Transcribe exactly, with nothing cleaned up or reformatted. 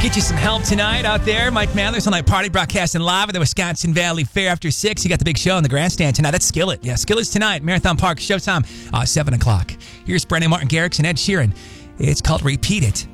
Get you some help tonight out there. Mike Mandler's on Night Party, broadcasting live at the Wisconsin Valley Fair after six. You got the big show in the grandstand tonight. That's Skillet. Yeah, Skillet's tonight. Marathon Park, showtime, uh, seven o'clock. Here's Brendan Martin Garrix and Ed Sheeran. It's called Repeat It.